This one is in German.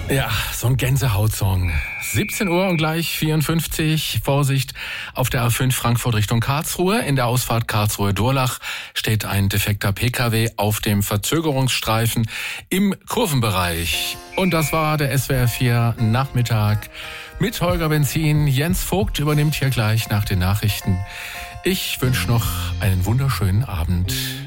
Ja, so ein Gänsehautsong. 17 Uhr und gleich 54. Vorsicht auf der A5 Frankfurt Richtung Karlsruhe. In der Ausfahrt Karlsruhe-Durlach steht ein defekter Pkw auf dem Verzögerungsstreifen im Kurvenbereich. Und das war der SWR 4 Nachmittag mit Holger Benzin. Jens Vogt übernimmt hier gleich nach den Nachrichten. Ich wünsche noch einen wunderschönen Abend.